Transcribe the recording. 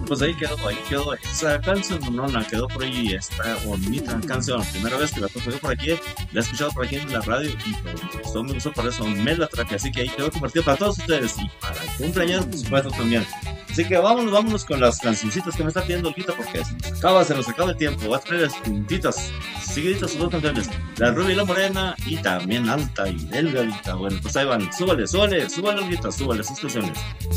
Pues ahí quedó esa canción, no, no, quedó por ahí esta bonita canción. Primera vez que la toco yo por aquí, la he escuchado por aquí en la radio y pues, me gustó, por eso me la traje. Así que ahí quedó compartido para todos ustedes y para el cumpleaños, por supuesto, también. Así que vámonos con las cancioncitas que me está pidiendo Olguita porque se nos acaba el tiempo. Va a traer puntitas, seguiditas sus dos canciones, la rubia y la morena y también alta y delgadita. Bueno, pues ahí van, súbale, Olguita, súbale sus canciones.